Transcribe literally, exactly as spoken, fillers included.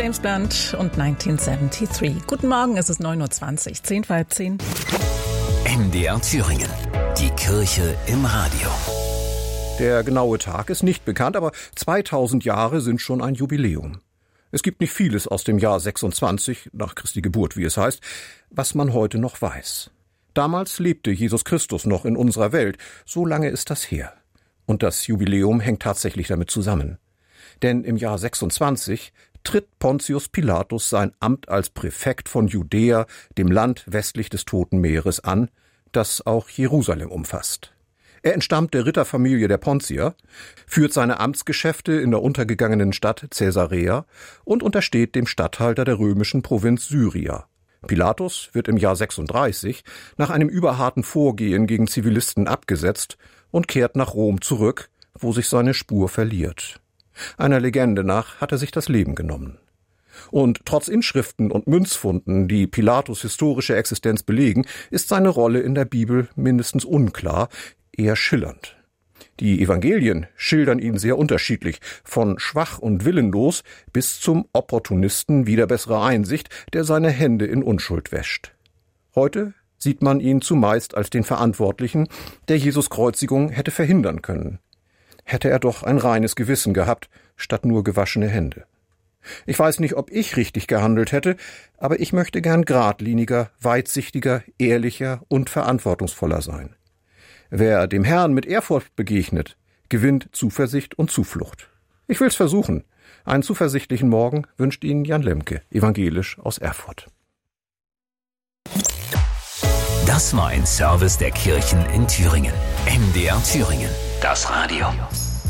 James Blunt und neunzehnhundertdreiundsiebzig. Guten Morgen, es ist neun Uhr zwanzig, zehn vor halb zehn. M D R Thüringen, die Kirche im Radio. Der genaue Tag ist nicht bekannt, aber zweitausend Jahre sind schon ein Jubiläum. Es gibt nicht vieles aus dem Jahr sechsundzwanzig, nach Christi Geburt, wie es heißt, was man heute noch weiß. Damals lebte Jesus Christus noch in unserer Welt, so lange ist das her. Und das Jubiläum hängt tatsächlich damit zusammen. Denn im Jahr sechsundzwanzig tritt Pontius Pilatus sein Amt als Präfekt von Judäa, dem Land westlich des Toten Meeres, an, das auch Jerusalem umfasst. Er entstammt der Ritterfamilie der Pontier, führt seine Amtsgeschäfte in der untergegangenen Stadt Caesarea und untersteht dem Statthalter der römischen Provinz Syria. Pilatus wird im Jahr sechsunddreißig nach einem überharten Vorgehen gegen Zivilisten abgesetzt und kehrt nach Rom zurück, wo sich seine Spur verliert. Einer Legende nach hat er sich das Leben genommen. Und trotz Inschriften und Münzfunden, die Pilatus' historische Existenz belegen, ist seine Rolle in der Bibel mindestens unklar, eher schillernd. Die Evangelien schildern ihn sehr unterschiedlich, von schwach und willenlos bis zum Opportunisten wider bessere Einsicht, der seine Hände in Unschuld wäscht. Heute sieht man ihn zumeist als den Verantwortlichen, der Jesus' Kreuzigung hätte verhindern können. Hätte er doch ein reines Gewissen gehabt, statt nur gewaschene Hände. Ich weiß nicht, ob ich richtig gehandelt hätte, aber ich möchte gern geradliniger, weitsichtiger, ehrlicher und verantwortungsvoller sein. Wer dem Herrn mit Ehrfurcht begegnet, gewinnt Zuversicht und Zuflucht. Ich will's versuchen. Einen zuversichtlichen Morgen wünscht Ihnen Jan Lemke, evangelisch aus Erfurt. Das war ein Service der Kirchen in Thüringen. M D R Thüringen, das Radio.